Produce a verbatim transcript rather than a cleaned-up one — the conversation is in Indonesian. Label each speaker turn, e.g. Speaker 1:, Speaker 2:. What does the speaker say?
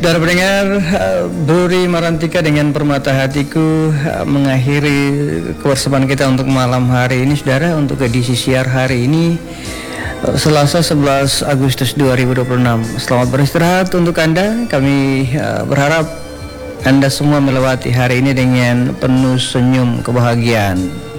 Speaker 1: Saudara pendengar, uh, Buri Marantika dengan Permata Hatiku uh, mengakhiri kebersamaan kita untuk malam hari ini, saudara, untuk edisi siar hari ini, uh, Selasa sebelas Agustus dua ribu dua puluh enam. Selamat beristirahat untuk Anda. Kami uh, berharap Anda semua melewati hari ini dengan penuh senyum kebahagiaan.